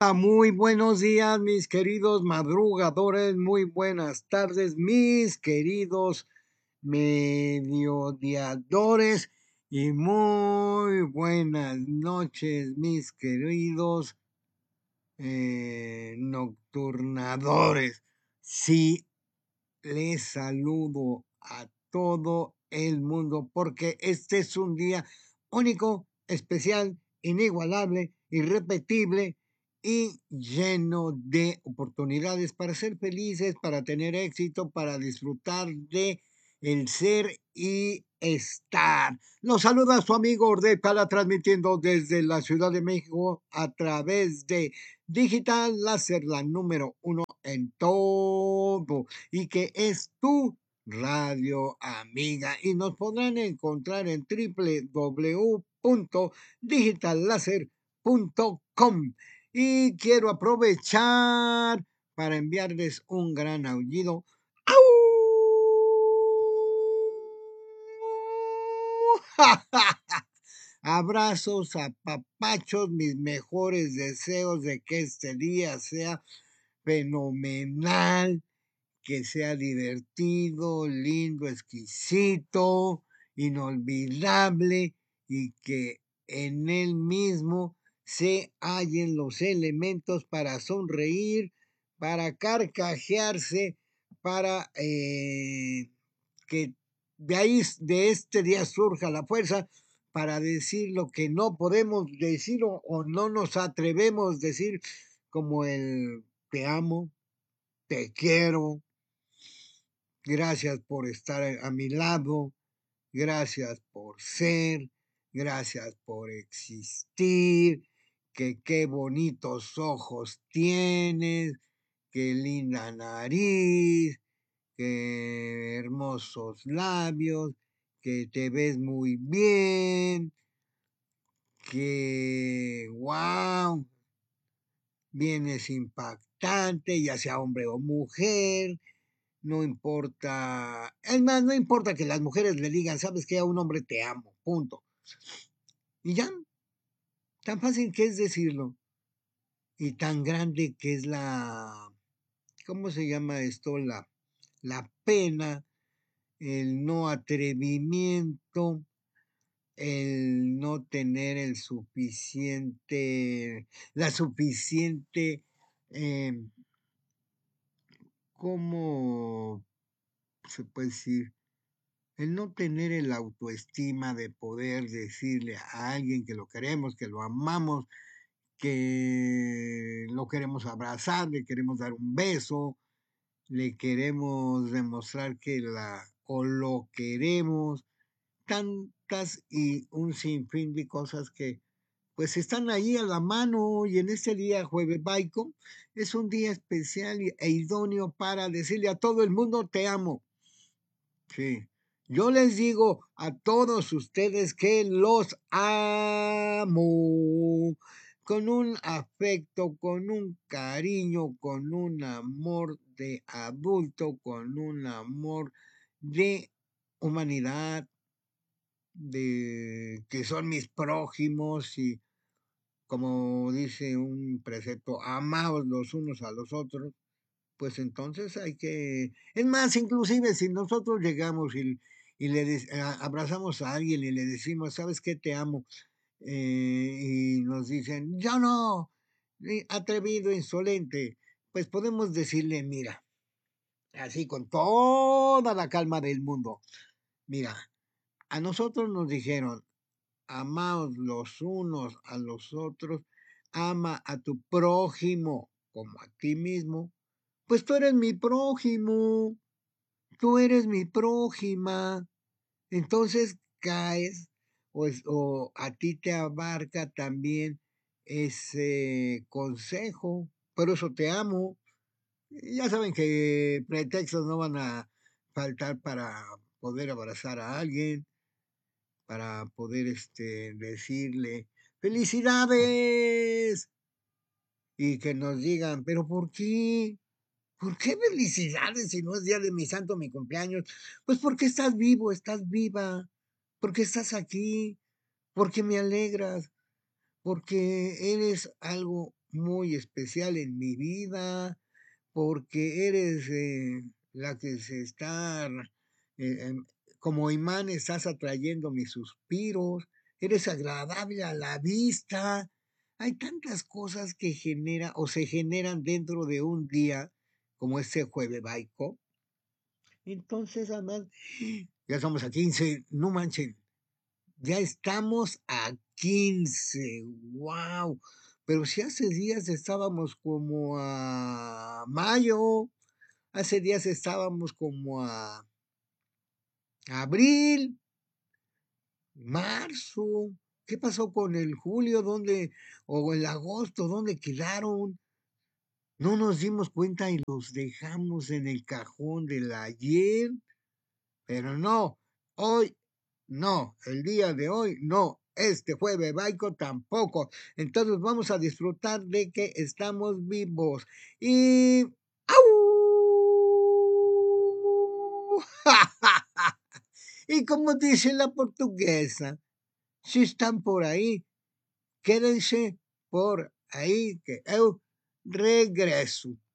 Muy buenos días, mis queridos madrugadores, muy buenas tardes, mis queridos mediodiadores y muy buenas noches, mis queridos nocturnadores. Sí, les saludo a todo el mundo porque este es un día único, especial, inigualable, irrepetible y lleno de oportunidades para ser felices, para tener éxito, para disfrutar de el ser y estar. Los saluda su amigo Ordetala transmitiendo desde la Ciudad de México a través de Digital Láser, la número uno en todo y que es tu radio amiga y nos podrán encontrar en www.digitallaser.com y quiero aprovechar para enviarles un gran aullido. ¡Au! Abrazos, apapachos, mis mejores deseos de que este día sea fenomenal, que sea divertido, lindo, exquisito, inolvidable y que en él mismo se hallen los elementos para sonreír, para carcajearse, para que de ahí, de este día surja la fuerza para decir lo que no podemos decir o no nos atrevemos a decir, como el te amo, te quiero, gracias por estar a mi lado, gracias por ser, gracias por existir, que qué bonitos ojos tienes, qué linda nariz, qué hermosos labios, que te ves muy bien, que wow, vienes impactante, ya sea hombre o mujer. No importa, es más, no importa que las mujeres le digan, sabes que a un hombre te amo, punto. Y ya, tan fácil que es decirlo. Y tan grande que es ¿cómo se llama esto? La pena, el no atrevimiento, el no tener la suficiente, eh, ¿cómo se puede decir? El no tener el autoestima de poder decirle a alguien que lo queremos, que lo amamos, que lo queremos abrazar, le queremos dar un beso, le queremos demostrar que o lo queremos, tantas y un sinfín de cosas que pues están ahí a la mano y en este día jueves baico es un día especial e idóneo para decirle a todo el mundo te amo. Sí. Yo les digo a todos ustedes que los amo con un afecto, con un cariño, con un amor de adulto, con un amor de humanidad, de que son mis prójimos y como dice un precepto, amaos los unos a los otros, pues entonces hay que, es más, inclusive si nosotros llegamos y abrazamos a alguien y le decimos, ¿sabes qué? Te amo. Y nos dicen, yo no, atrevido, insolente, pues podemos decirle, mira, así con toda la calma del mundo, mira, a nosotros nos dijeron, amaos los unos a los otros, ama a tu prójimo como a ti mismo, pues tú eres mi prójimo, tú eres mi prójima. Entonces caes o a ti te abarca también ese consejo. Por eso te amo. Ya saben que pretextos no van a faltar para poder abrazar a alguien, para poder decirle felicidades y que nos digan, pero ¿por qué? ¿Por qué felicidades si no es día de mi santo, mi cumpleaños? Pues porque estás vivo, estás viva, porque estás aquí, porque me alegras, porque eres algo muy especial en mi vida, porque eres la que se está, como imán estás atrayendo mis suspiros, eres agradable a la vista. Hay tantas cosas que genera o se generan dentro de un día como este jueves baico. Entonces, además, ya estamos a 15, no manchen, ya estamos a 15, wow. Pero si hace días estábamos como a mayo, hace días estábamos como a abril, marzo. ¿Qué pasó con el julio? ¿Dónde? O el agosto, ¿dónde quedaron? No nos dimos cuenta y los dejamos en el cajón del ayer. Pero no, hoy no, el día de hoy no, este jueves baico tampoco. Entonces vamos a disfrutar de que estamos vivos. Y... ¡Au! Y como dice la portuguesa, si están por ahí, quédense por ahí que eu regreso.